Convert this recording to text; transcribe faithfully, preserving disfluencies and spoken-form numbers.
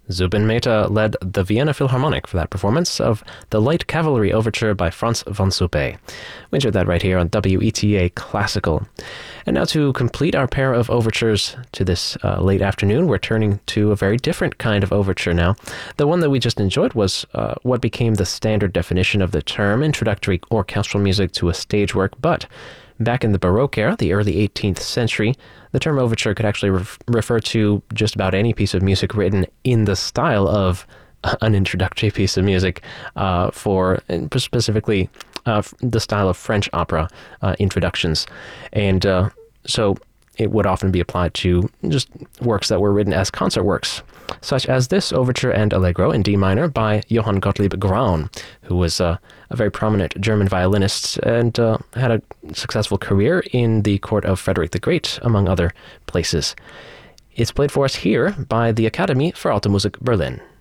Zubin Mehta led the Vienna Philharmonic for that performance of the Light Cavalry Overture by Franz von Suppé. We enjoyed that right here on W E T A Classical. And now to complete our pair of overtures to this uh, late afternoon, we're turning to a very different kind of overture now. The one that we just enjoyed was uh, what became the standard definition of the term introductory orchestral music to a stage work, but back in the Baroque era, the early eighteenth century, the term overture could actually ref- refer to just about any piece of music written in the style of an introductory piece of music uh, for specifically uh, the style of French opera uh, introductions. And uh, so it would often be applied to just works that were written as concert works, such as this Overture and Allegro in D minor by Johann Gottlieb Graun, who was uh, a very prominent German violinist and uh, had a successful career in the court of Frederick the Great, among other places. It's played for us here by the Academy für Alte Musik Berlin.